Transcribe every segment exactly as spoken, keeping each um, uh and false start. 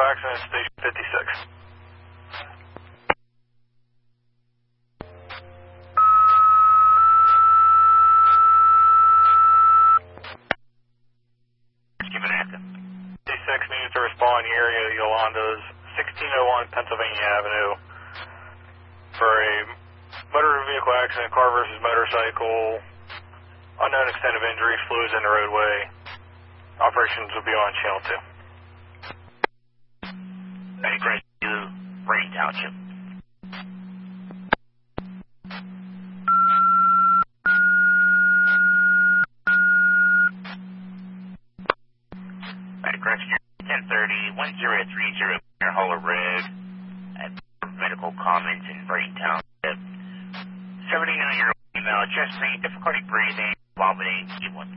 accident, station fifty-six. Give an active. fifty-six needs to respond in the area of Yolanda's sixteen oh one Pennsylvania Avenue for a motor vehicle accident, car versus motorcycle, unknown extent of injuries, fluids in the roadway. Operations will be on channel two. Very great to Brain Township. Very correct. ten thirty, one zero three zero near Holler Road at medical comments in Brain Township. seventy-nine-year-old female, chest pain, difficulty breathing, vomiting, G one.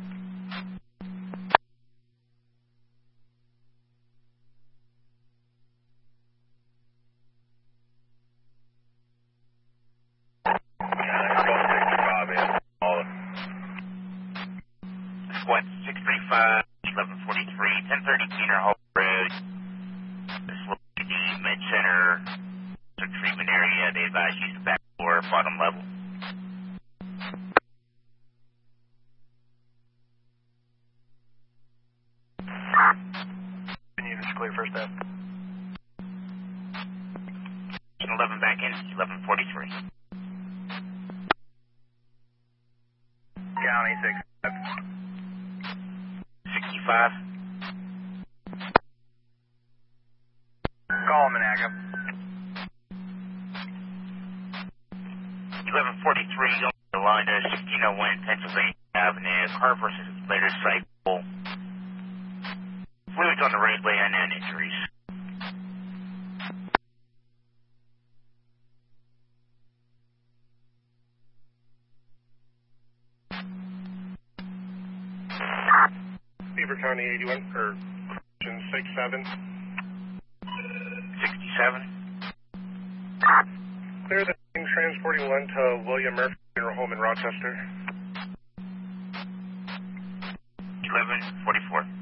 Squad six three five, eleven forty-three, ten thirty Keener Hall Road. This will be the Med Center the treatment area. They advise use the back floor, bottom level. Units clear first step. eleven back in, eleven forty-three. County six five. sixty-five. Call him an active. eleven forty-three, Yolanda, sixteen oh one Pennsylvania Avenue, car versus motorcycle. Fluids on the roadway, unknown injuries. Beaver County eighty-one, or six seven. sixty-seven. Clear the team transporting one to William Murphy Funeral Home in Rochester. eleven forty-four.